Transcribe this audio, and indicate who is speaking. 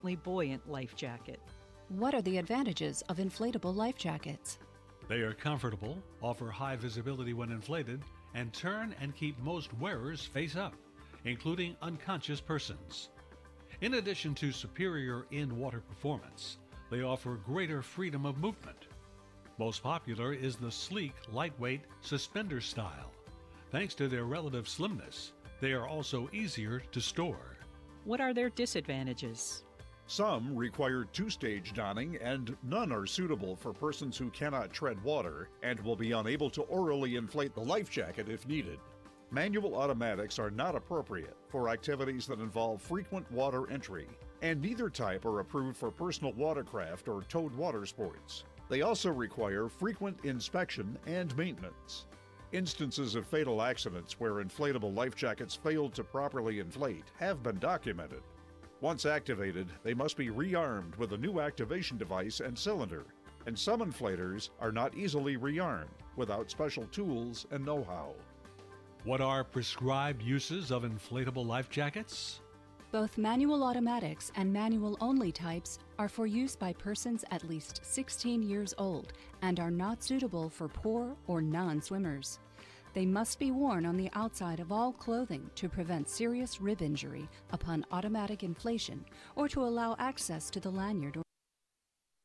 Speaker 1: buoyant life jacket.
Speaker 2: What are the advantages of inflatable life jackets?
Speaker 3: They are comfortable, offer high visibility when inflated, and turn and keep most wearers face up, including unconscious persons. In addition to superior in-water performance, they offer greater freedom of movement. Most popular is the sleek, lightweight suspender style. Thanks to their relative slimness, they are also easier to store.
Speaker 1: What are their disadvantages?
Speaker 4: Some require two-stage donning, and none are suitable for persons who cannot tread water and will be unable to orally inflate the life jacket if needed. Manual automatics are not appropriate for activities that involve frequent water entry, and neither type are approved for personal watercraft or towed water sports. They also require frequent inspection and maintenance. Instances of fatal accidents where inflatable life jackets failed to properly inflate have been documented. Once activated, they must be rearmed with a new activation device and cylinder, and some inflators are not easily rearmed without special tools and know-how.
Speaker 3: What are prescribed uses of inflatable life jackets?
Speaker 2: Both manual automatics and manual-only types are for use by persons at least 16 years old and are not suitable for poor or non-swimmers. They must be worn on the outside of all clothing to prevent serious rib injury upon automatic inflation or to allow access to the lanyard or